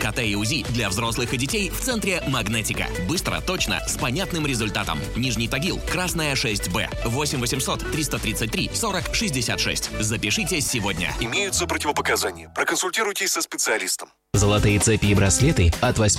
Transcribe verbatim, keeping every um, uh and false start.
КТ и УЗИ для взрослых и детей в центре «Магнетика». Быстро, точно, с понятным результатом. Нижний Тагил, Красная шесть Б. восемь восемьсот триста тридцать три сорок шестьдесят шесть. Запишитесь сегодня. Имеются противопоказания. Проконсультируйтесь со специалистом. Золотые цепи и браслеты от восьми